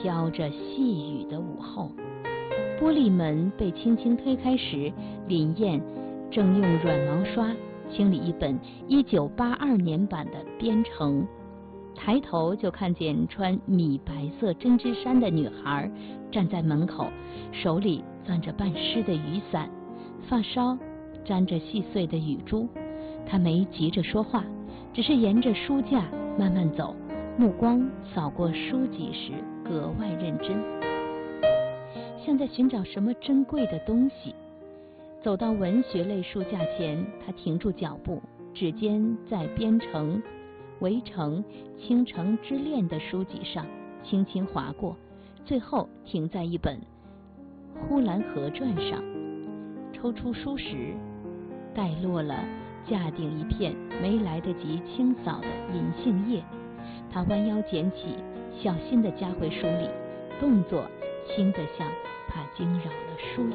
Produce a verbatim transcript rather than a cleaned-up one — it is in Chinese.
飘着细雨的午后。玻璃门被轻轻推开时，林燕正用软毛刷清理一本一九八二年版的《编程》，抬头就看见穿米白色针织衫的女孩站在门口，手里攥着半湿的雨伞，发梢沾着细碎的雨珠。她没急着说话，只是沿着书架慢慢走，目光扫过书籍时格外认真，像在寻找什么珍贵的东西。走到文学类书架前，他停住脚步，指尖在编程、围城、倾城之恋的书籍上轻轻划过，最后停在一本《呼兰河传》上。抽出书时，带落了架顶一片没来得及清扫的银杏叶。他弯腰捡起，小心地夹回书里，动作轻得像怕惊扰了书